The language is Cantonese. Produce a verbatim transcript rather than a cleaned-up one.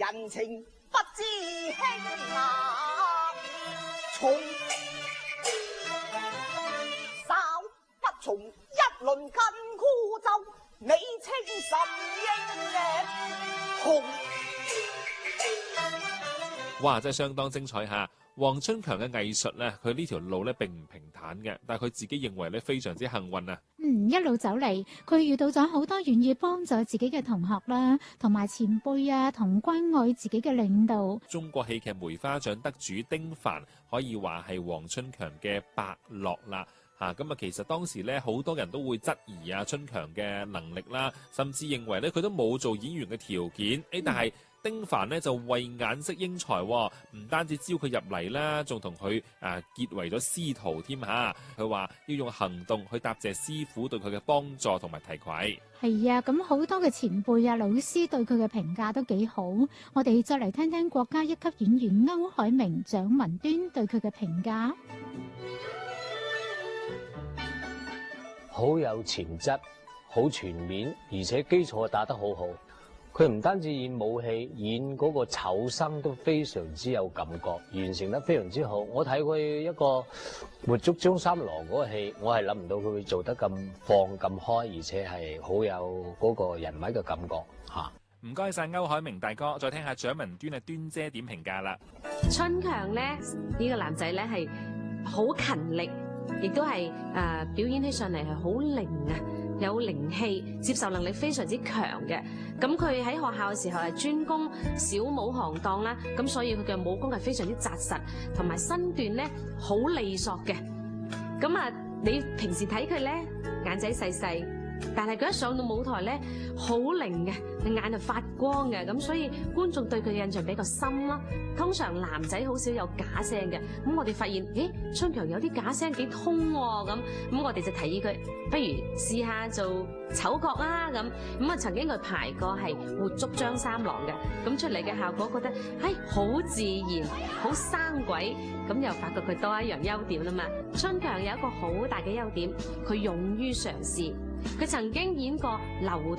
人情不知輕啊，從稍不從一輪筋箍咒，你清甚應嘅紅。 哇！真係相當精彩嚇。黃春強嘅藝術咧，佢呢條路咧並唔平坦嘅，但係佢自己認為咧非常之幸運啊！ 嗯，一路走嚟，佢遇到咗好多願意幫助自己嘅同學啦，同埋前輩啊，同關愛自己嘅領導。 中國戲劇梅花獎得主丁凡可以話係黃春強嘅伯樂啦。嚇咁啊，其實當時咧好多人都會質疑啊春強嘅能力啦，甚至認為咧佢都冇做演員嘅條件。誒、嗯，但係丁凡呢就慧眼識英才，唔單止招佢入嚟啦，仲同佢啊結為咗師徒添嚇。佢話要用行動去答謝師傅對佢嘅幫助同埋提攜。 係啊，咁好多嘅前輩啊、老師對佢嘅評價都幾好。我哋再嚟聽聽國家一級演員歐海明、蔣文端對佢嘅評價。 好有潛質，好全面，而且基礎打得好好。佢唔單止演武戲，演嗰個丑生都非常之有感覺，完成得非常之好。我睇佢一個活捉張三郎嗰個戲，我係諗唔到佢會做得咁放咁開，而且係好有嗰個人物嘅感覺嚇。 唔該晒歐海明大哥，再聽下蔣文端嘅端姐點評價啦。 春強咧呢、呢個男仔咧係好勤力，亦都係誒、呃、表演起上嚟係好靈啊！有靈氣，接受能力非常之強嘅。咁佢喺學校嘅時候係專攻小武行當啦，咁所以佢嘅武功係非常之紮實，同埋身段咧好利索嘅。咁啊，你平時睇佢咧眼仔細細，但係佢一上到舞台咧好靈嘅，佢眼就發光嘅，咁所以觀眾對佢嘅印象比較深啦。通常男仔好少有假聲嘅，咁我哋發現，咦，春強有啲假聲幾通喎，咁咁我哋就提議佢，不如試下做丑角啦，咁咁啊曾經佢排過係活捉張三郎嘅，咁出嚟嘅效果覺得，唉，好自然，好生鬼，咁又發覺佢多一樣優點啦嘛。春強有一個好大嘅優點，佢勇於嘗試，佢曾經演過劉